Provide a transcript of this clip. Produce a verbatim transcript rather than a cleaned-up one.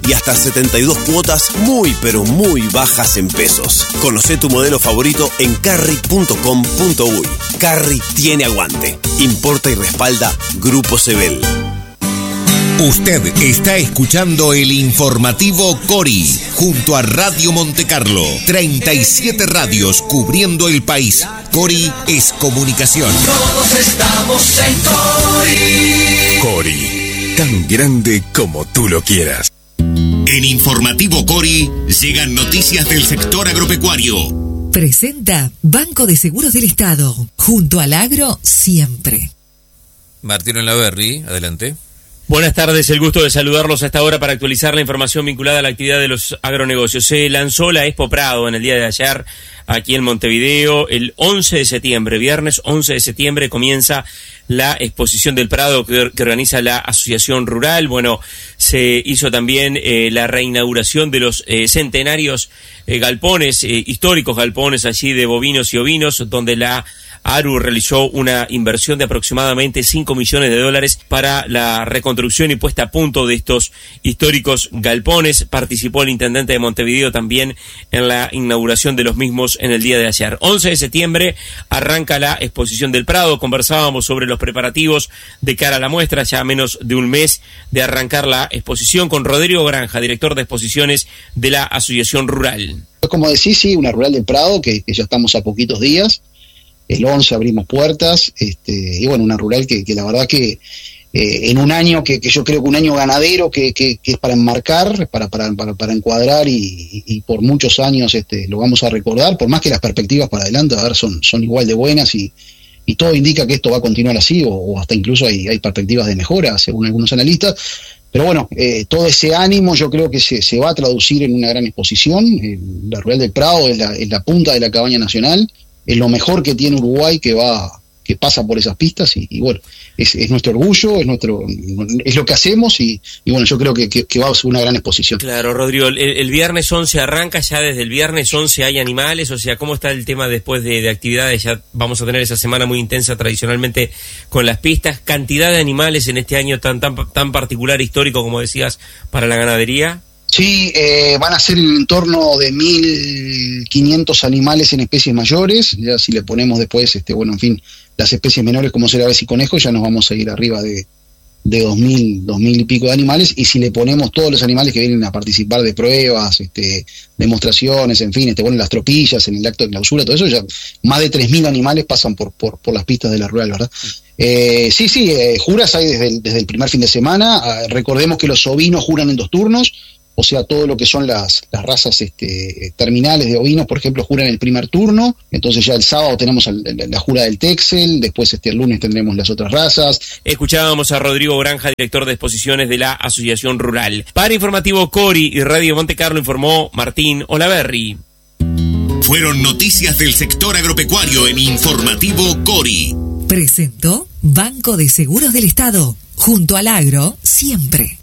y hasta setenta y dos cuotas muy pero muy bajas en pesos. Conocé tu modelo favorito en carry punto com punto uy. Carry tiene aguante. Importa y respalda Grupo Sebel. Usted está escuchando el informativo Cori, junto a Radio Montecarlo. treinta y siete radios cubriendo el país. Cori es comunicación. Todos estamos en Cori. Cori, tan grande como tú lo quieras. En Informativo Cori llegan noticias del sector agropecuario. Presenta Banco de Seguros del Estado, junto al agro siempre. Martín Olaverri, adelante. Buenas tardes, el gusto de saludarlos a esta hora para actualizar la información vinculada a la actividad de los agronegocios. Se lanzó la Expo Prado en el día de ayer aquí en Montevideo. El once de septiembre, viernes once de septiembre, comienza la exposición del Prado que, que organiza la Asociación Rural. Bueno, se hizo también eh, la reinauguración de los eh, centenarios eh, galpones, eh, históricos galpones allí de bovinos y ovinos, donde la ARU realizó una inversión de aproximadamente cinco millones de dólares para la reconstrucción y puesta a punto de estos históricos galpones. Participó el intendente de Montevideo también en la inauguración de los mismos en el día de ayer. once de septiembre arranca la exposición del Prado. Conversábamos sobre los preparativos de cara a la muestra, ya a menos de un mes de arrancar la exposición, con Rodrigo Granja, director de exposiciones de la Asociación Rural. Como decís, sí, una rural del Prado, que, que ya estamos a poquitos días. El once abrimos puertas, este, y bueno, una rural que, que la verdad que eh, en un año que, que yo creo que un año ganadero que, que, que es para enmarcar, para, para, para, para encuadrar y, y, y por muchos años este, lo vamos a recordar, por más que las perspectivas para adelante a ver, son, son igual de buenas y, y todo indica que esto va a continuar así, o, o hasta incluso hay, hay perspectivas de mejora según algunos analistas. Pero bueno, eh, todo ese ánimo yo creo que se, se va a traducir en una gran exposición. Eh, la rural del Prado es la, es la punta de la cabaña nacional. Es lo mejor que tiene Uruguay, que va, que pasa por esas pistas y, y bueno, es, es nuestro orgullo, es nuestro, es lo que hacemos y, y bueno, yo creo que, que, que va a ser una gran exposición. Claro, Rodrigo, el, el viernes once arranca, ya desde el viernes once hay animales, o sea, ¿cómo está el tema después de, de actividades? Ya vamos a tener esa semana muy intensa tradicionalmente con las pistas, cantidad de animales en este año tan, tan, tan particular, histórico, como decías, para la ganadería. Sí, eh, van a ser en torno de mil quinientos animales en especies mayores. Ya si le ponemos después, este, bueno, en fin, las especies menores como ser aves y conejos, ya nos vamos a ir arriba de, de dos mil, dos mil y pico de animales. Y si le ponemos todos los animales que vienen a participar de pruebas, este, demostraciones, en fin, este, bueno, las tropillas, en el acto de clausura, todo eso, ya más de tres mil animales pasan por, por, por las pistas de la rural, ¿verdad? Eh, sí, sí, eh, juras hay desde el, desde el primer fin de semana. Ah, recordemos que los ovinos juran en dos turnos. O sea, todo lo que son las, las razas este, terminales de ovinos, por ejemplo, juran el primer turno. Entonces ya el sábado tenemos el, el, la jura del Texel, después este, el lunes tendremos las otras razas. Escuchábamos a Rodrigo Granja, director de exposiciones de la Asociación Rural. Para Informativo Cori y Radio Montecarlo informó Martín Olaverri. Fueron noticias del sector agropecuario en Informativo Cori. Presentó Banco de Seguros del Estado, junto al agro siempre.